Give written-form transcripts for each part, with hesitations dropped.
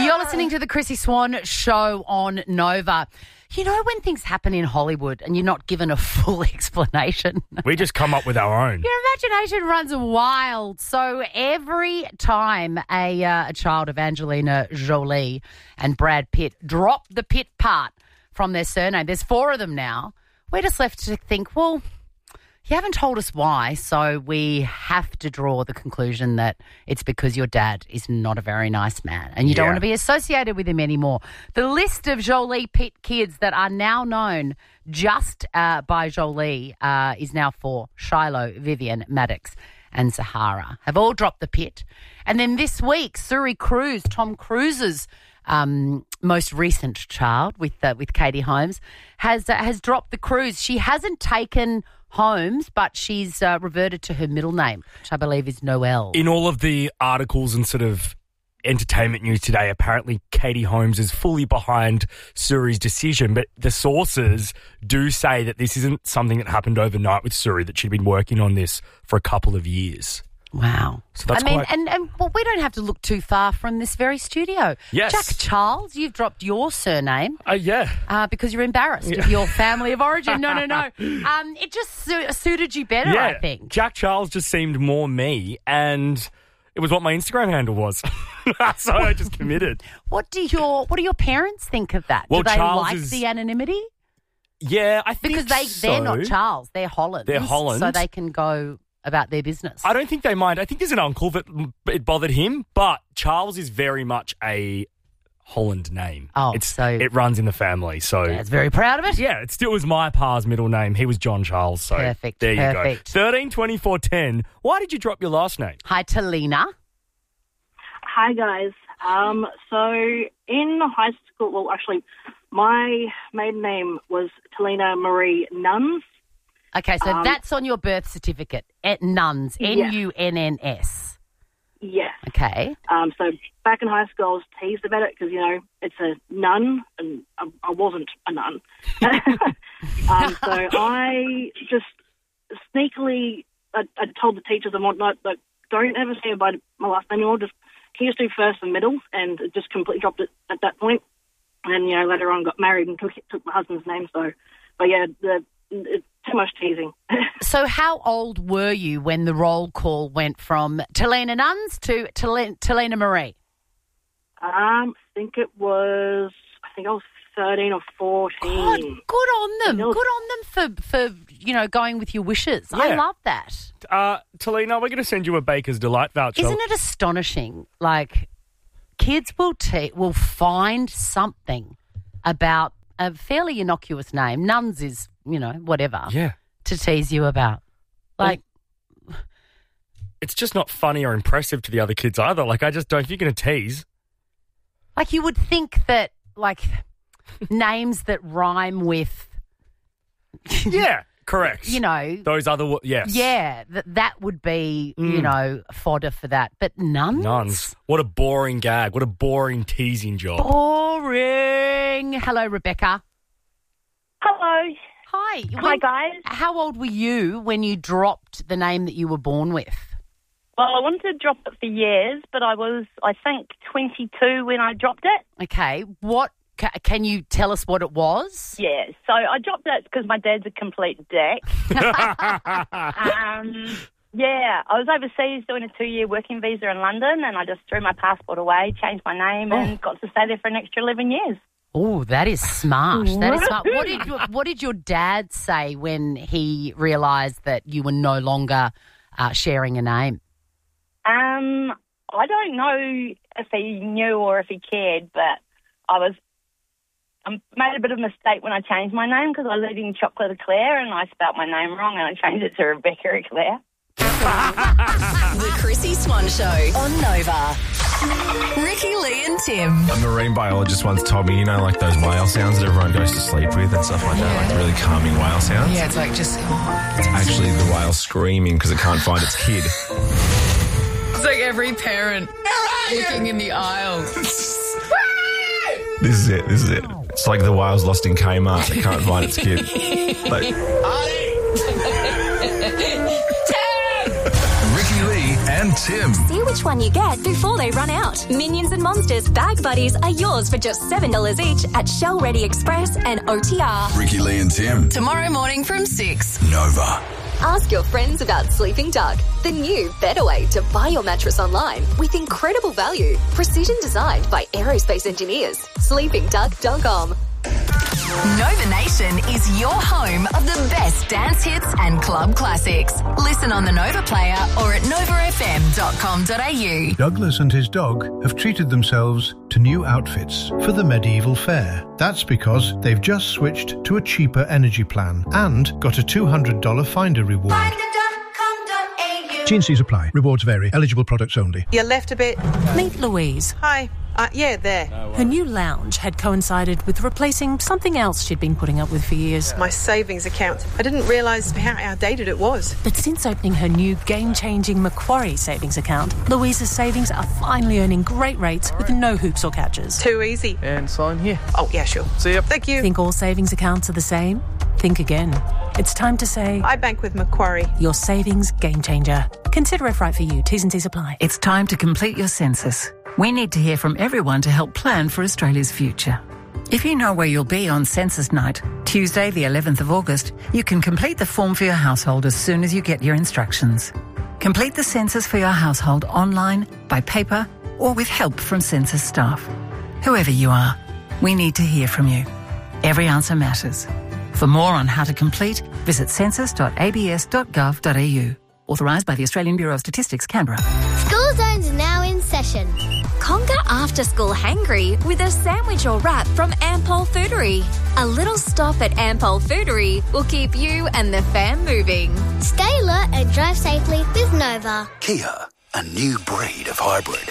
You're listening to the Chrissy Swan Show on Nova. You know when things happen in Hollywood and you're not given a full explanation? We just come up with our own. Your imagination runs wild. So every time a child of Angelina Jolie and Brad Pitt drop the Pitt part from their surname, there's 4 of them now, we're just left to think, well, you haven't told us why, so we have to draw the conclusion that it's because your dad is not a very nice man and you don't want to be associated with him anymore. The list of Jolie Pitt kids that are now known just by Jolie is now 4. Shiloh, Vivian, Maddox and Zahara have all dropped the Pitt. And then this week, Suri Cruise, Tom Cruise's most recent child with Katie Holmes, has dropped the Cruise. She hasn't taken Holmes, but she's reverted to her middle name, which I believe is Noelle. In all of the articles and sort of entertainment news today, apparently Katie Holmes is fully behind Suri's decision, but the sources do say that this isn't something that happened overnight with Suri, that she'd been working on this for a couple of years. Wow. So that's well, we don't have to look too far from this very studio. Yes. Jack Charles, you've dropped your surname. Yeah. Because you're embarrassed of your family of origin. No. It just suited you better, I think. Jack Charles just seemed more me, and it was what my Instagram handle was. So I just committed. What do your parents think of that? Well, do they Charles like the anonymity? Yeah, I think because they're not Charles, they're Holland. They're Holland. So they can go about their business. I don't think they mind. I think there's an uncle that it bothered him, but Charles is very much a Holland name. Oh, it runs in the family. So Dad's very proud of it. Yeah, it still was my pa's middle name. He was John Charles. So perfect. There you go. 13 24 10. Why did you drop your last name? Hi, Talina. Hi, guys. So in high school, well, actually, my maiden name was Talina Marie Nuns. Okay, so that's on your birth certificate. Nuns, N-U-N-N-S. Yes. Okay. So back in high school, I was teased about it because, it's a nun, and I wasn't a nun. So I just sneakily, I told the teachers and whatnot, that don't ever say by my last name anymore. Can you just do first and middle? And it just completely dropped it at that point. And then, later on got married and took my husband's name. So, but yeah, it's too much teasing. So how old were you when the roll call went from Talina Nuns to Talina Marie? I think I was 13 or 14. God, good on them. Good on them for going with your wishes. Yeah. I love that. Talina, we're going to send you a Baker's Delight voucher. Isn't it astonishing? Like, kids will find something about a fairly innocuous name. Nuns is, whatever. Yeah. To tease you about. Like, it's just not funny or impressive to the other kids either. Like, I just don't, if you're going to tease. Like, you would think that, names that rhyme with. Yeah, correct. Those other, yes. Yeah, that would be, fodder for that. But nuns? Nuns. What a boring gag. What a boring teasing job. Boring. Hello, Rebecca. Hello. Hi. Hi, guys. How old were you when you dropped the name that you were born with? Well, I wanted to drop it for years, but I was, I think, 22 when I dropped it. Okay. Can you tell us what it was? Yeah. So I dropped it because my dad's a complete dick. Yeah. I was overseas doing a 2-year working visa in London, and I just threw my passport away, changed my name, and got to stay there for an extra 11 years. Oh, that is smart. That is smart. What did your dad say when he realised that you were no longer sharing a name? I don't know if he knew or if he cared, but I made a bit of a mistake when I changed my name because I was eating chocolate eclair and I spelt my name wrong and I changed it to Rebecca Eclair. The Chrissy Swan Show on Nova. Ricky, Lee and Tim. A marine biologist once told me, like those whale sounds that everyone goes to sleep with and stuff like that, like the really calming whale sounds. Yeah, it's like just... It's actually the whale screaming because it can't find its kid. It's like every parent looking in the aisle. This is it. It's like the whale's lost in Kmart. It can't find its kid. Like... Ricky Lee and Tim. See which one you get before they run out. Minions and Monsters Bag Buddies are yours for just $7 each at Shell Ready Express and OTR. Ricky, Lee and Tim. Tomorrow morning from 6. Nova. Ask your friends about Sleeping Duck, the new, better way to buy your mattress online with incredible value. Precision designed by aerospace engineers. SleepingDuck.com. Nova Nation is your home of the best dance hits and club classics. Listen on the Nova Player or at novafm.com.au. Douglas and his dog have treated themselves to new outfits for the medieval fair. That's because they've just switched to a cheaper energy plan and got a $200 Finder reward. T&Cs apply. Rewards vary. Eligible products only. You left a bit. Meet Louise. Hi. Yeah, there. Her new lounge had coincided with replacing something else she'd been putting up with for years. My savings account. I didn't realise how outdated it was. But since opening her new game-changing Macquarie savings account, Louise's savings are finally earning great rates with no hoops or catches. Too easy. And sign here. Oh, yeah, sure. See ya. Thank you. Think all savings accounts are the same? Think again. It's time to say... I bank with Macquarie. Your savings game changer. Consider if right for you. T's and C's apply. It's time to complete your census. We need to hear from everyone to help plan for Australia's future. If you know where you'll be on census night, Tuesday the 11th of August, you can complete the form for your household as soon as you get your instructions. Complete the census for your household online, by paper, or with help from census staff. Whoever you are, we need to hear from you. Every answer matters. For more on how to complete, visit census.abs.gov.au. Authorised by the Australian Bureau of Statistics, Canberra. School Zone's now in session. Conquer after-school hangry with a sandwich or wrap from Ampol Foodery. A little stop at Ampol Foodery will keep you and the fam moving. Stay alert and drive safely with Nova. Kia, a new breed of hybrid.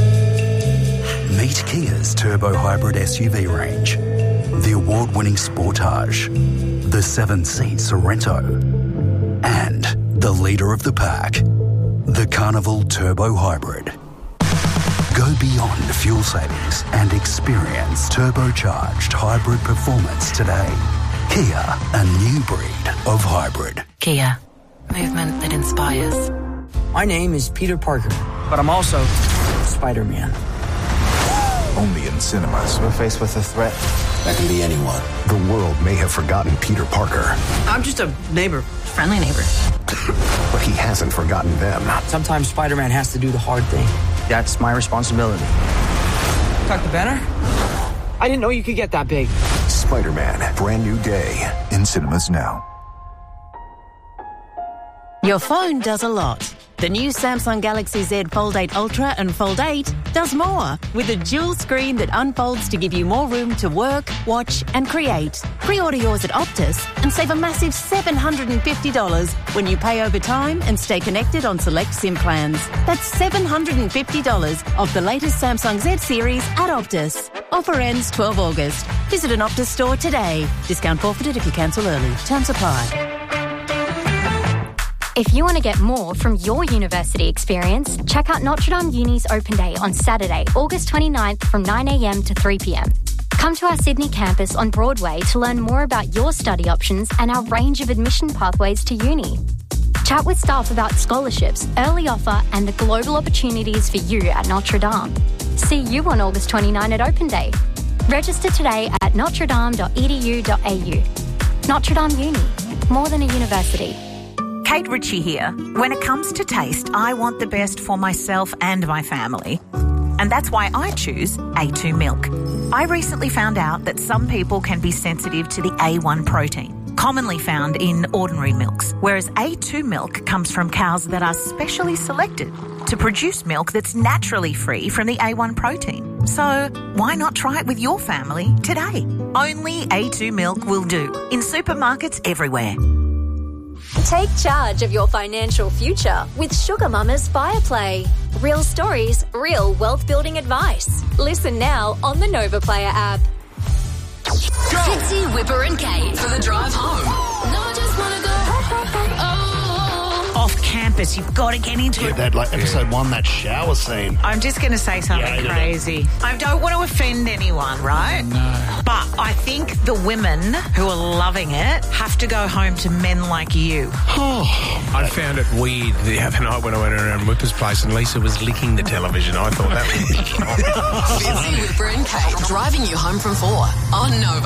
Meet Kia's turbo hybrid SUV range. The award-winning Sportage, the 7-seat Sorento, and the leader of the pack, the Carnival Turbo Hybrid. Go beyond fuel savings and experience turbocharged hybrid performance today. Kia, a new breed of hybrid. Kia, movement that inspires. My name is Peter Parker, but I'm also Spider-Man. Only in cinemas. We're faced with a threat. That can be anyone. The world may have forgotten Peter Parker. I'm just a neighbor. Friendly neighbor. But he hasn't forgotten them. Sometimes Spider-Man has to do the hard thing. That's my responsibility. Dr. Banner? I didn't know you could get that big. Spider-Man, brand new day. In cinemas now. Your phone does a lot. The new Samsung Galaxy Z Fold 8 Ultra and Fold 8 does more, with a dual screen that unfolds to give you more room to work, watch and create. Pre-order yours at Optus and save a massive $750 when you pay over time and stay connected on select SIM plans. That's $750 off the latest Samsung Z series at Optus. Offer ends 12 August. Visit an Optus store today. Discount forfeited if you cancel early. Terms apply. If you want to get more from your university experience, check out Notre Dame Uni's Open Day on Saturday, August 29th from 9am to 3pm. Come to our Sydney campus on Broadway to learn more about your study options and our range of admission pathways to uni. Chat with staff about scholarships, early offer and the global opportunities for you at Notre Dame. See you on August 29 at Open Day. Register today at notredame.edu.au. Notre Dame Uni, more than a university. Kate Ritchie here. When it comes to taste, I want the best for myself and my family. And that's why I choose A2 milk. I recently found out that some people can be sensitive to the A1 protein, commonly found in ordinary milks, whereas A2 milk comes from cows that are specially selected to produce milk that's naturally free from the A1 protein. So why not try it with your family today? Only A2 milk will do in supermarkets everywhere. Take charge of your financial future with Sugar Mama's Fireplay. Real stories, real wealth-building advice. Listen now on the Nova Player app. Fitzy, Whipper and Kate for the drive home. No, I just want to go. Off campus Precipice. You've got to get into it. That episode 1, that shower scene. I'm just going to say something crazy. I don't want to offend anyone, right? No. But I think the women who are loving it have to go home to men like you. I found it weird the other night when I went around Whipper's place and Lisa was licking the television. I thought that was... Busy with Bryn Kate, driving you home from 4 on Nova.